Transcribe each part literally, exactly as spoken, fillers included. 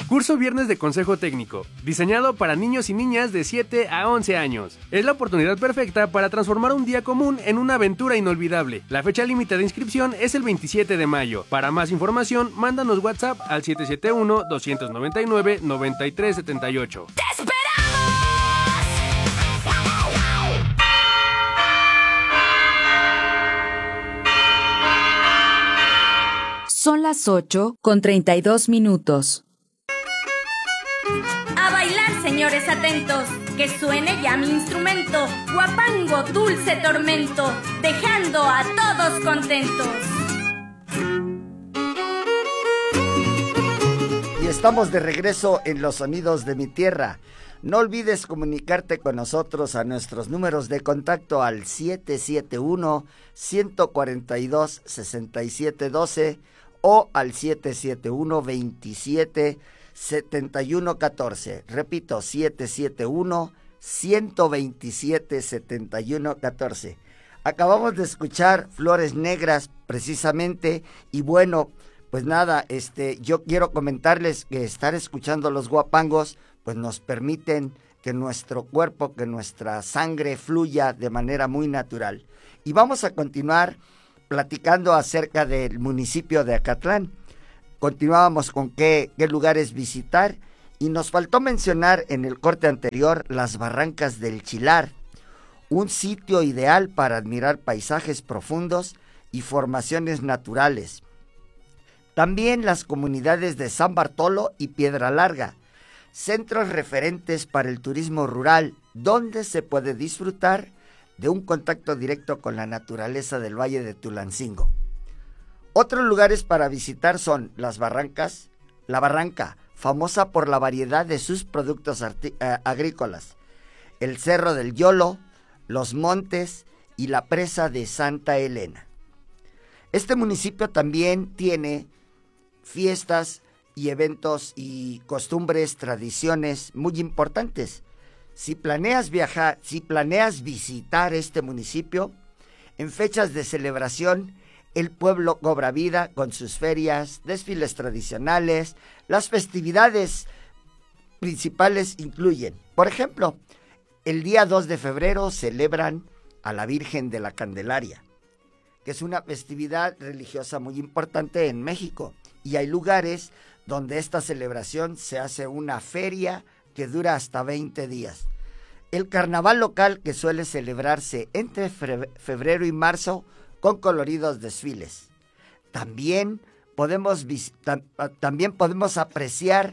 Curso Viernes de Consejo Técnico, diseñado para niños y niñas de siete a once años. Es la oportunidad perfecta para transformar un día común en una aventura inolvidable. La fecha límite de inscripción es el veintisiete de mayo. Para más información, mándanos WhatsApp al siete siete uno, dos nueve nueve, nueve tres siete ocho. ¡Te esperamos! Son las ocho con treinta y dos minutos. A bailar, señores, atentos, que suene ya mi instrumento, guapango, dulce tormento, dejando a todos contentos. Y estamos de regreso en Los Sonidos de mi Tierra. No olvides comunicarte con nosotros a nuestros números de contacto al siete siete uno, uno cuatro dos, seis siete uno dos o al siete siete uno, veintisiete, setenta y uno catorce. Repito, siete siete uno, uno veintisiete, setenta y uno catorce. Acabamos de escuchar Flores Negras precisamente y bueno, pues nada, este, yo quiero comentarles que estar escuchando los guapangos pues nos permiten que nuestro cuerpo, que nuestra sangre fluya de manera muy natural. Y vamos a continuar platicando acerca del municipio de Acatlán. Continuábamos con qué, qué lugares visitar y nos faltó mencionar en el corte anterior las barrancas del Chilar, un sitio ideal para admirar paisajes profundos y formaciones naturales. También las comunidades de San Bartolo y Piedra Larga, centros referentes para el turismo rural, donde se puede disfrutar de un contacto directo con la naturaleza del Valle de Tulancingo. Otros lugares para visitar son las barrancas, la Barranca, famosa por la variedad de sus productos arti- eh, agrícolas, el Cerro del Yolo, los montes y la presa de Santa Elena. Este municipio también tiene fiestas y eventos y costumbres, tradiciones muy importantes. Si planeas viajar, si planeas visitar este municipio, en fechas de celebración, el pueblo cobra vida con sus ferias, desfiles tradicionales. Las festividades principales incluyen, por ejemplo, el día dos de febrero celebran a la Virgen de la Candelaria, que es una festividad religiosa muy importante en México. Y hay lugares donde esta celebración se hace una feria que dura hasta veinte días. El carnaval local que suele celebrarse entre febrero y marzo con coloridos desfiles. También podemos, también podemos apreciar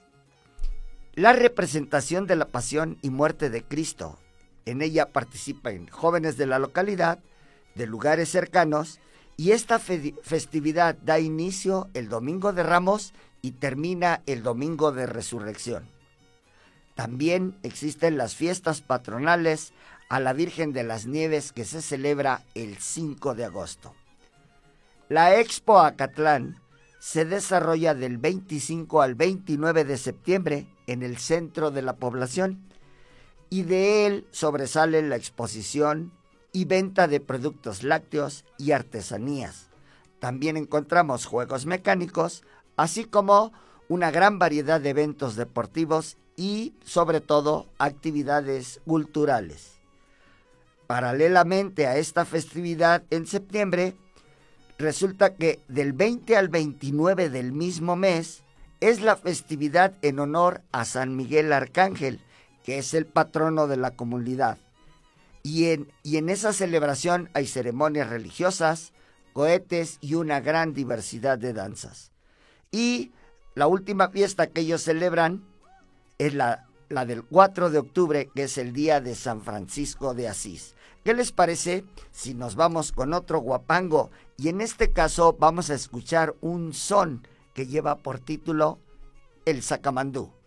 la representación de la pasión y muerte de Cristo. En ella participan jóvenes de la localidad, de lugares cercanos, y esta fe- festividad da inicio el Domingo de Ramos y termina el Domingo de Resurrección. También existen las fiestas patronales a la Virgen de las Nieves que se celebra el cinco de agosto. La Expo Acatlán se desarrolla del veinticinco al veintinueve de septiembre en el centro de la población y de él sobresale la exposición y venta de productos lácteos y artesanías. También encontramos juegos mecánicos, así como una gran variedad de eventos deportivos y, sobre todo, actividades culturales. Paralelamente a esta festividad en septiembre, resulta que del veinte al veintinueve del mismo mes es la festividad en honor a San Miguel Arcángel, que es el patrono de la comunidad. Y en, y en esa celebración hay ceremonias religiosas, cohetes y una gran diversidad de danzas. Y la última fiesta que ellos celebran es la, la del cuatro de octubre, que es el día de San Francisco de Asís. ¿Qué les parece si nos vamos con otro guapango? Y en este caso vamos a escuchar un son que lleva por título El Sacamandú.